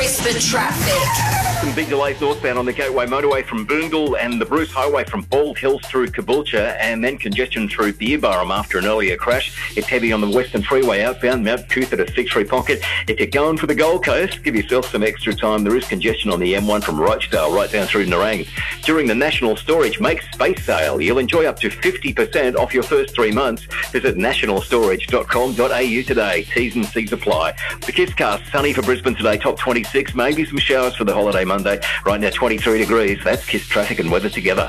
Brisbane traffic. Some big delays northbound on the Gateway Motorway from Boondall and the Bruce Highway from Bald Hills through Caboolture, and then congestion through Beerburrum after an earlier crash. It's heavy on the Western Freeway outbound, Mount Coot at a 6-3 pocket. If you're going for the Gold Coast, give yourself some extra time. There is congestion on the M1 from Rochdale right down through Nerang. During the National Storage Make Space sale, you'll enjoy up to 50% off your first 3 months. Visit nationalstorage.com.au today. T's and C's apply. The KISScast, sunny for Brisbane today, top 26. Maybe some showers for the holiday Monday. Right now, 23 degrees. That's KISS traffic and weather together.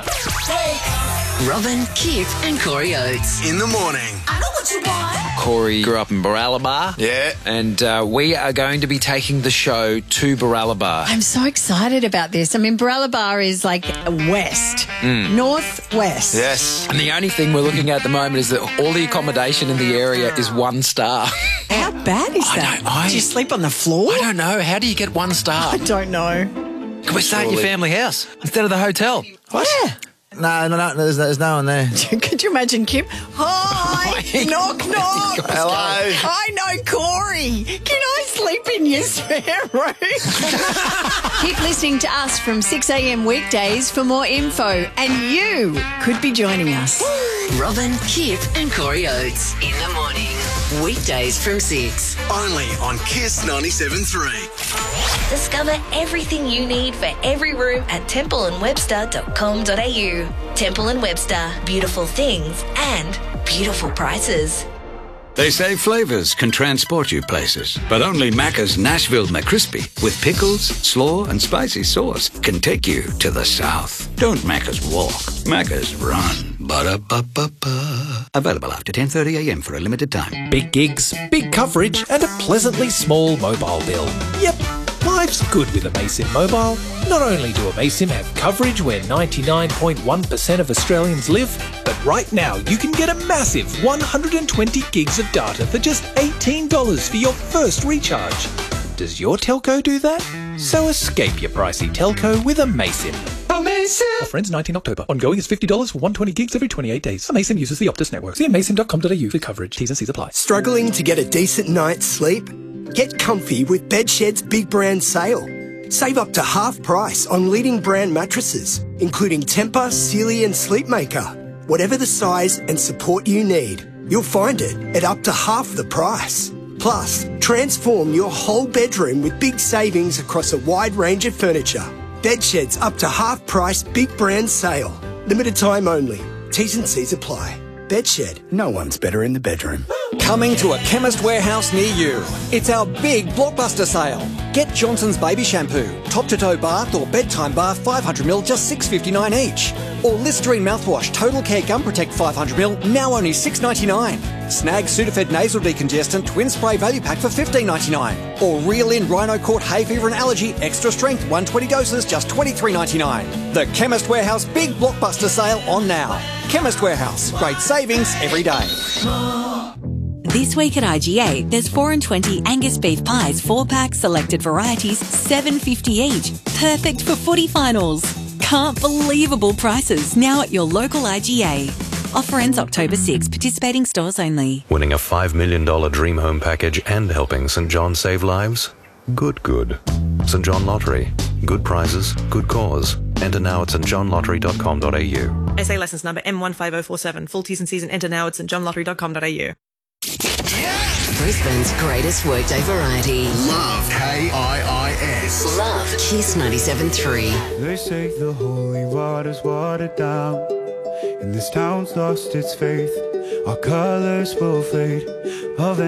Robin, Kip and Corey Oates. In the morning. I know what you want. Corey grew up in Baralaba. Yeah. And we are going to be taking the show to Baralaba. I'm so excited about this. I mean, Baralaba is like west, northwest. Yes. And the only thing we're looking at the moment is that all the accommodation in the area is 1 star. How bad is that? Do you sleep on the floor? I don't know. How do you get 1 star? I don't know. Can we stay at your family house instead of the hotel? What? Yeah. No, there's no one there. Could you imagine, Kip? Hi, knock, knock. Hello. I know, Corey. Can I sleep in your spare room? Keep listening to us from 6 a.m. weekdays for more info, and you could be joining us. Robin, Kip and Corey Oates. In the morning. Weekdays from 6. Only on KISS 97.3. Discover everything you need for every room at templeandwebster.com.au. Temple & Webster. Beautiful things and beautiful prices. They say flavours can transport you places, but only Macca's Nashville McCrispy with pickles, slaw and spicy sauce can take you to the south. Don't Macca's walk, Macca's run. Ba-da-ba-ba-ba. Available after 10:30 a.m. for a limited time. Big gigs, big coverage and a pleasantly small mobile bill. Yep, life's good with Amaysim Mobile. Not only do Amaysim have coverage where 99.1% of Australians live, but right now you can get a massive 120 gigs of data for just $18 for your first recharge. Does your telco do that? So escape your pricey telco with Amaysim. Amaysim! Offer ends 19 October. Ongoing is $50 for 120 gigs every 28 days. Amaysim uses the Optus network. See amaysim.com.au for coverage. T's and C's apply. Struggling to get a decent night's sleep? Get comfy with Bedshed's Big Brand Sale. Save up to half price on leading brand mattresses, including Tempur, Sealy and Sleepmaker. Whatever the size and support you need, you'll find it at up to half the price. Plus, transform your whole bedroom with big savings across a wide range of furniture. Bedshed's up to half price Big Brand Sale. Limited time only. T's and C's apply. Bedshed, no one's better in the bedroom. Coming to a Chemist Warehouse near you. It's our big blockbuster sale. Get Johnson's Baby Shampoo, top-to-toe bath or bedtime bath 500ml, just $6.59 each. Or Listerine Mouthwash Total Care Gum Protect 500ml, now only $6.99. Snag Sudafed Nasal Decongestant Twin Spray Value Pack for $15.99. Or Reel In Rhino Court Hay Fever and Allergy Extra Strength 120 doses, just $23.99. The Chemist Warehouse Big Blockbuster Sale on now. Chemist Warehouse, great savings every day. This week at IGA, there's 4 and 20 Angus beef pies, 4-pack, selected varieties, $7.50 each. Perfect for footy finals. Can't believable prices now at your local IGA. Offer ends October 6. Participating stores only. Winning a $5 million dream home package and helping St John save lives? Good. St John Lottery. Good prizes, good cause. Enter now at stjohnlottery.com.au. SA licence number M15047. Full T's and C's and enter now at stjohnlottery.com.au. Brisbane's greatest workday variety. Love KIIS. Love KISS 97.3. They say the holy water's watered down, and this town's lost its faith. Our colours will fade.